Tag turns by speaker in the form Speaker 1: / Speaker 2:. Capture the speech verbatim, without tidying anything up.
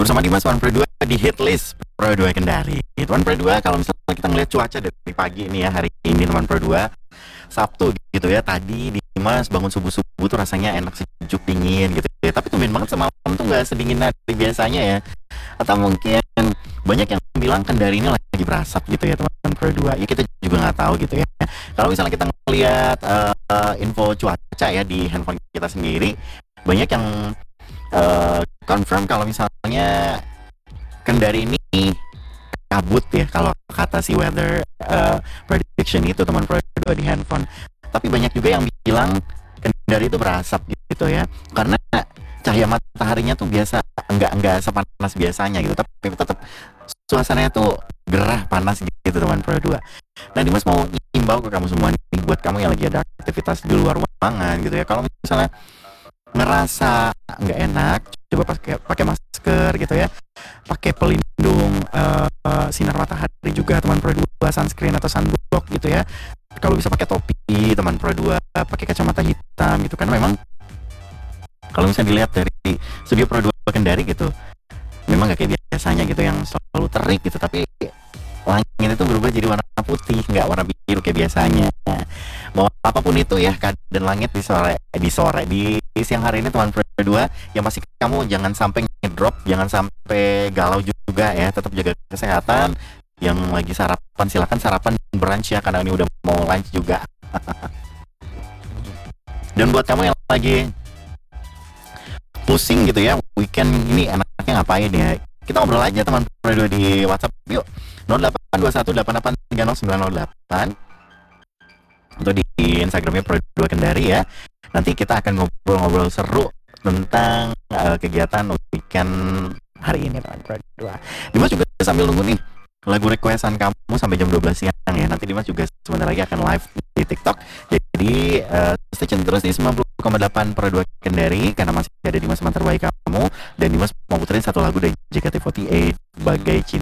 Speaker 1: bersama Dimas One Pro dua di hit list Pro dua Kendari. One Pro dua kalau misalnya kita ngeliat cuaca dari pagi ini ya, hari ini One Pro dua Sabtu gitu ya. Tadi Dimas bangun subuh-subuh tuh rasanya enak, sejuk, dingin gitu ya. Tapi tumben banget semalam tuh nggak sedingin dari biasanya ya. Atau mungkin banyak yang bilang Kendari ini lagi berasap gitu ya teman-teman Pro dua. Ya kita juga nggak tahu gitu ya. Kalau misalnya kita ngeliat uh, info cuaca ya di handphone kita sendiri, banyak yang uh, confirm kalau misalnya Kendari ini kabut ya kalau kata si weather uh, prediction itu teman Pro dua di handphone. Tapi banyak juga yang bilang Kendari itu berasap gitu ya, karena cahaya mataharinya tuh biasa enggak enggak sepanas biasanya gitu, tapi tetap suasananya tuh gerah panas gitu teman Pro dua. Nah, Dimas mau imbau ke kamu semua nih, buat kamu yang lagi ada aktivitas di luar ruangan gitu ya, kalau misalnya ngerasa nggak enak, coba pakai pakai masker gitu ya, pakai pelindung uh, uh, sinar matahari juga teman Pro dua, sunscreen atau sunblock gitu ya. Kalau bisa pakai topi teman Pro dua, pakai kacamata hitam gitu, karena memang kalau misalnya dilihat dari studio Pro dua Kendari gitu, memang nggak kayak biasanya gitu yang selalu terik gitu, tapi langit itu berubah jadi warna putih, nggak warna biru kayak biasanya. Mau apapun itu ya, keadaan langit di sore di sore di, di siang hari ini teman Pro dua, yang pasti kamu jangan sampai ngedrop, jangan sampai galau juga ya, tetap jaga kesehatan. Yang lagi sarapan silakan sarapan brunch ya, karena ini udah mau lunch juga. Dan buat kamu yang lagi pusing gitu ya, weekend ini enaknya ngapain ya? Kita ngobrol aja teman Pro dua di WhatsApp yuk, nol delapan dua satu delapan delapan tiga nol sembilan nol delapan, atau di Instagramnya Pro dua Kendari ya. Nanti kita akan ngobrol-ngobrol seru tentang uh, kegiatan weekend hari ini teman Pro dua. Dimas juga sambil nunggu nih lagu requestan kamu sampai jam dua belas siang ya. Nanti Dimas juga sebentar lagi akan live di TikTok. Jadi uh, stay tune terus di sembilan puluh koma delapan Pro dua Kendari, karena masih ada Dimas teman terbaik kamu. Dan Dimas mau puterin satu lagu dari J K T empat delapan, Bagai Cinta.